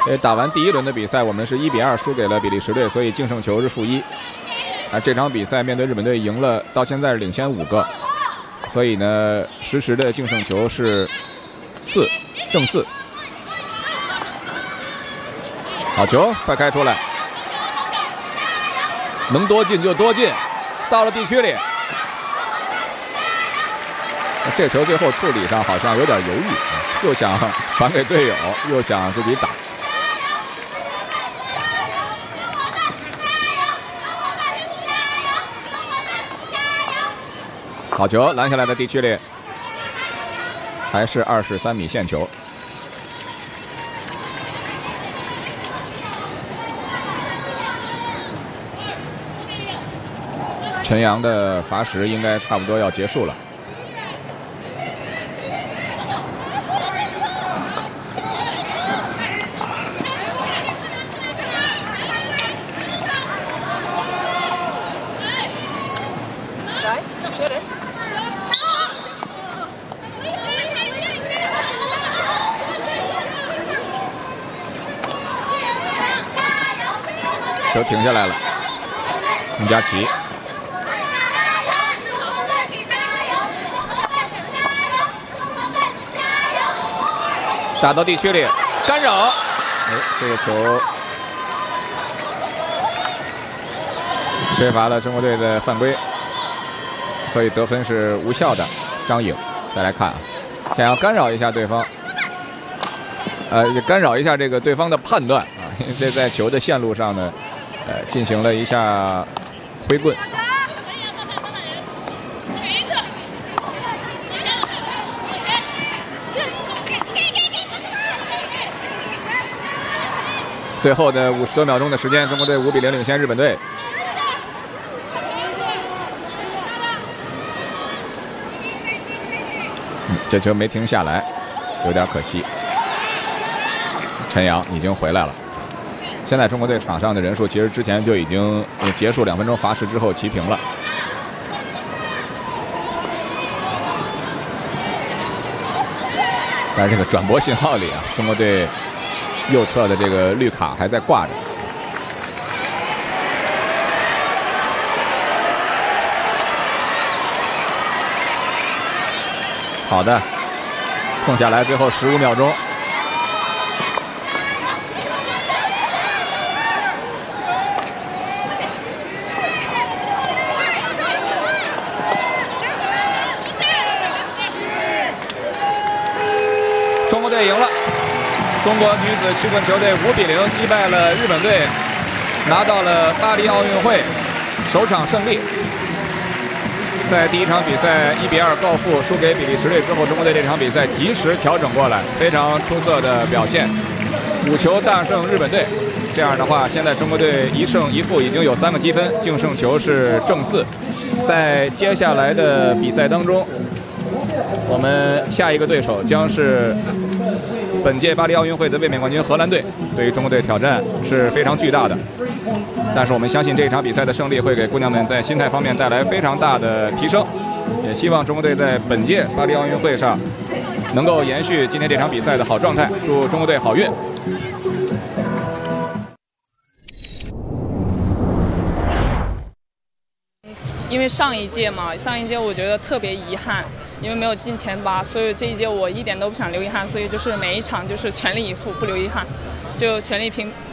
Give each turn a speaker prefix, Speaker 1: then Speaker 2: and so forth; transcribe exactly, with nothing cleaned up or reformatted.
Speaker 1: 呃，打完第一轮的比赛，我们是一比二输给了比利时队，所以净胜球是负一。啊，这场比赛面对日本队赢了，到现在是领先五个，所以呢，实时的净胜球是四，正四。好球，快开出来，能多进就多进，到了地区里。这球最后处理上好像有点犹豫，又想传给队友，又想自己打。好球，拦下来的地区里，还是二十三米线球。陈阳的罚时应该差不多要结束了。球停下来了，孟佳琪。打到地区里，干扰，哎，这个球吹罚了中国队的犯规，所以得分是无效的。张颖，再来看啊，想要干扰一下对方，呃，干扰一下这个对方的判断啊，因为这在球的线路上呢，呃，进行了一下挥棍。最后的五十多秒钟的时间，中国队五比零领先日本队。嗯，这球没停下来，有点可惜。陈阳已经回来了。现在中国队场上的人数其实之前就已经结束两分钟罚时之后齐平了。但是这个转播信号里啊，中国队右侧的这个绿卡还在挂着。好的，空下来，最后十五秒钟。中国队赢了。中国女子曲棍球队五比零击败了日本队，拿到了巴黎奥运会首场胜利。在第一场比赛一比二告负输给比利时队之后，中国队这场比赛及时调整过来，非常出色的表现，五球大胜日本队。这样的话，现在中国队一胜一负，已经有三个积分，净胜球是正四。在接下来的比赛当中，我们下一个对手将是本届巴黎奥运会的卫冕冠军荷兰队，对于中国队挑战是非常巨大的。但是我们相信这场比赛的胜利会给姑娘们在心态方面带来非常大的提升，也希望中国队在本届巴黎奥运会上能够延续今天这场比赛的好状态，祝中国队好运。
Speaker 2: 因为上一届嘛，上一届我觉得特别遗憾，因为没有进前八，所以这一届我一点都不想留遗憾，所以就是每一场就是全力以赴，不留遗憾，就全力拼